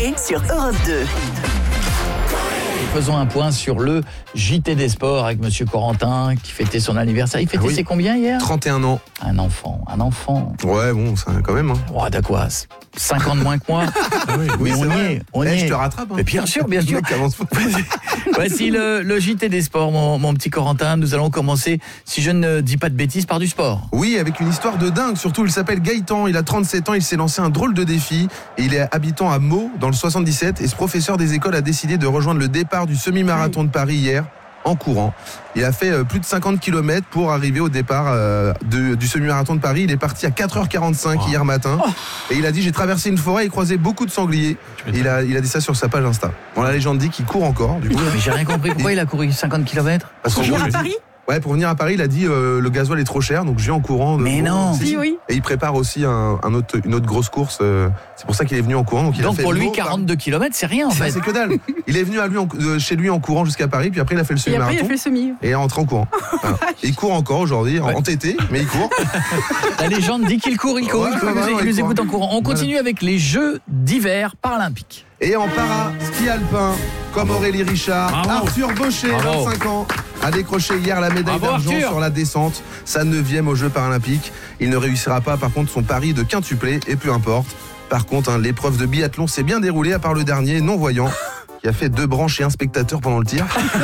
Coé sur Europe 2. Faisons un point sur le JT des sports avec Monsieur Corentin qui fêtait son anniversaire. Il fêtait ses combien hier ? 31 ans. Un enfant. Ouais, bon, ça quand même. Hein. Oh, d'accord. 5 ans de moins que moi. Oui, on y est. On y est. Je te rattrape. Hein. Mais bien sûr. Voici le JT des sports, mon petit Corentin. Nous allons commencer, si je ne dis pas de bêtises, par du sport. Oui, avec une histoire de dingue. Surtout, il s'appelle Gaëtan. Il a 37 ans. Il s'est lancé un drôle de défi. Et il est habitant à Meaux, dans le 77. Et ce professeur des écoles a décidé de rejoindre le départ du semi-marathon de Paris hier, en courant. Il a fait plus de 50 km pour arriver au départ du semi-marathon de Paris. Il est parti à 4h45 hier matin. Et il a dit, j'ai traversé une forêt et croisé beaucoup de sangliers. Il a dit ça sur sa page Insta. Bon, la légende dit qu'il court encore. Du coup. Mais j'ai rien compris. Pourquoi il a couru 50 km ? Pour venir à Paris ? Ouais, pour venir à Paris, il a dit le gasoil est trop cher, donc je viens en courant. Mais non. Oui. Et il prépare aussi une autre grosse course. C'est pour ça qu'il est venu en courant. Donc il a fait pour lui, 42 km, c'est rien en fait. C'est que dalle. Il est venu chez lui en courant jusqu'à Paris, puis après il a fait le semi-marathon. Et après il a fait le semi. Et il est rentré en courant. Voilà. Il court encore aujourd'hui, en TT, mais il court. La légende dit qu'il court. Il nous écoute en courant. On continue avec les Jeux d'hiver paralympiques. Et en para, ski alpin, comme Aurélie Richard, Arthur Baucher, 25 ans, a décroché hier la médaille d'argent sur la descente, sa 9e aux Jeux paralympiques. Il ne réussira pas par contre son pari de quintuplé, et peu importe. Par contre, l'épreuve de biathlon s'est bien déroulée, à part le dernier, non-voyant, qui a fait 2 branches et un spectateur pendant le tir.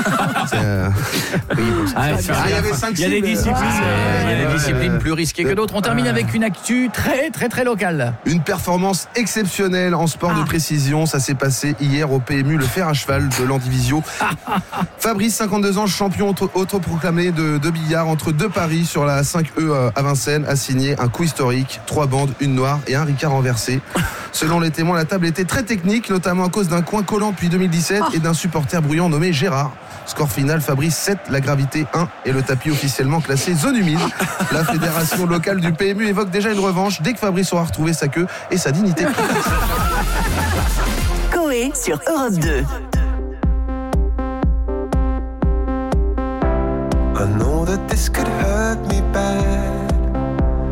Il y a des disciplines plus risquées que d'autres. On termine avec une actu très très très locale. Une performance exceptionnelle en sport de précision. Ça s'est passé hier au PMU, le fer à cheval de l'Andivisio. Fabrice, 52 ans, champion autoproclamé de billard entre 2 paris sur la 5E à Vincennes, a signé un coup historique, 3 bandes, une noire et un ricard renversé. Selon les témoins, la table était très technique, notamment à cause d'un coin collant depuis 2017 et d'un supporter bruyant nommé Gérard. Score final, Fabrice 7, la gravité 1 et le tapis officiellement classé zone humide. La fédération locale du PMU évoque déjà une revanche dès que Fabrice aura retrouvé sa queue et sa dignité. Coé sur Europe 2.